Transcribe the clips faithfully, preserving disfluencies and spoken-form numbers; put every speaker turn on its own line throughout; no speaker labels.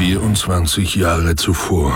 vierundzwanzig Jahre zuvor.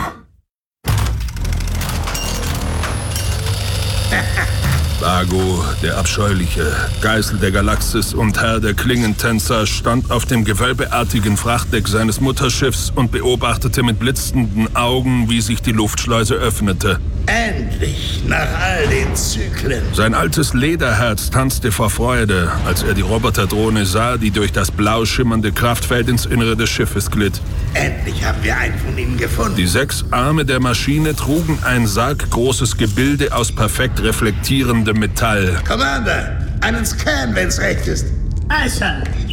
Vago, der Abscheuliche, Geißel der Galaxis und Herr der Klingentänzer, stand auf dem gewölbeartigen Frachtdeck seines Mutterschiffs und beobachtete mit blitzenden Augen, wie sich die Luftschleuse öffnete.
Endlich, nach all den Zyklen.
Sein altes Lederherz tanzte vor Freude, als er die Roboterdrohne sah, die durch das blau schimmernde Kraftfeld ins Innere des Schiffes glitt.
Endlich haben wir einen von ihnen gefunden.
Die sechs Arme der Maschine trugen ein sarggroßes Gebilde aus perfekt reflektierendem Metall.
Commander, einen Scan, wenn's recht ist.
Also.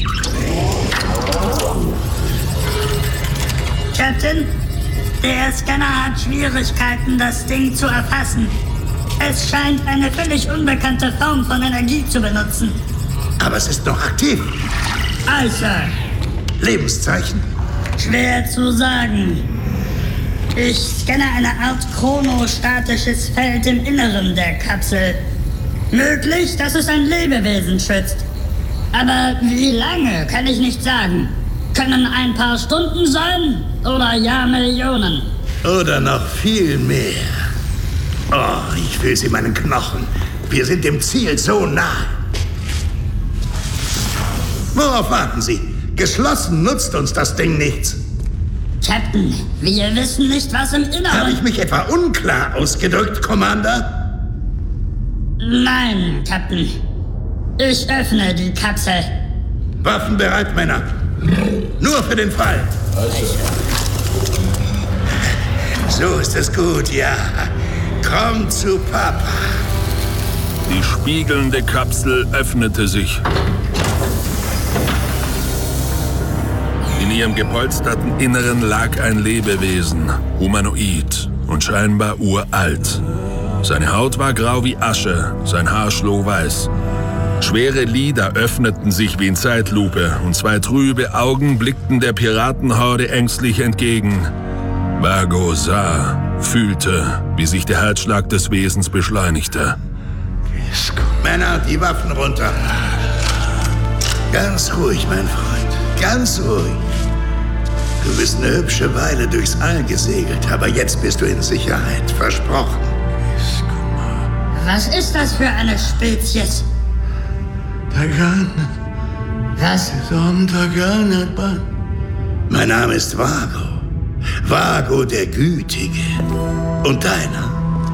Captain, der Scanner hat Schwierigkeiten, das Ding zu erfassen. Es scheint eine völlig unbekannte Form von Energie zu benutzen.
Aber es ist noch aktiv.
Also.
Lebenszeichen?
Schwer zu sagen. Ich scanne eine Art chronostatisches Feld im Inneren der Kapsel. Möglich, dass es ein Lebewesen schützt. Aber wie lange, kann ich nicht sagen. Können ein paar Stunden sein oder Jahrmillionen.
Oder noch viel mehr. Oh, ich fühle sie in meinen Knochen. Wir sind dem Ziel so nah. Worauf warten Sie? Geschlossen nutzt uns das Ding nichts.
Captain, wir wissen nicht, was im Inneren...
Habe ich mich etwa unklar ausgedrückt, Commander?
Nein, Captain. Ich öffne die Kapsel.
Waffen bereit, Männer. Nur für den Fall. So ist es gut, ja. Komm zu Papa.
Die spiegelnde Kapsel öffnete sich. In ihrem gepolsterten Inneren lag ein Lebewesen, humanoid und scheinbar uralt. Seine Haut war grau wie Asche, sein Haar schlohweiß. Schwere Lider öffneten sich wie in Zeitlupe und zwei trübe Augen blickten der Piratenhorde ängstlich entgegen. Vago sah, fühlte, wie sich der Herzschlag des Wesens beschleunigte.
Männer, die Waffen runter. Ganz ruhig, mein Freund, ganz ruhig. Du bist eine hübsche Weile durchs All gesegelt, aber jetzt bist du in Sicherheit, versprochen.
Was ist das für eine Spezies?
Tagan.
Was?
Tagan. Mein Name ist Vago. Vago der Gütige. Und deiner?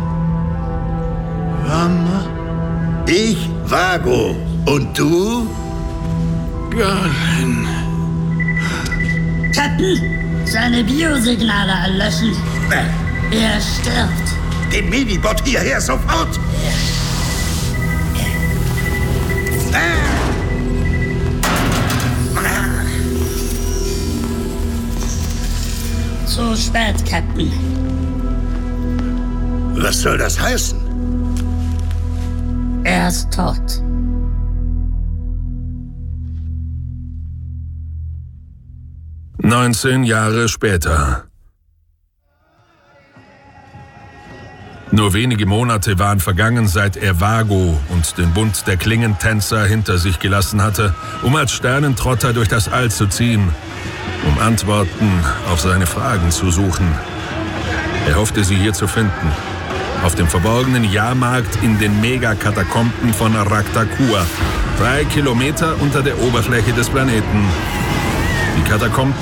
Mama?
Ich, Vago. Und du?
Galen.
Captain, seine Biosignale erlöschen.
Äh,
Er stirbt.
den Minibot hierher sofort!
Zu spät, Captain.
Was soll das heißen?
Er ist tot.
neunzehn Jahre später. Nur wenige Monate waren vergangen, seit er Vago und den Bund der Klingentänzer hinter sich gelassen hatte, um als Sternentrotter durch das All zu ziehen, um Antworten auf seine Fragen zu suchen. Er hoffte, sie hier zu finden. Auf dem verborgenen Jahrmarkt in den Megakatakomben von Raktakua, drei Kilometer unter der Oberfläche des Planeten. Die Katakomben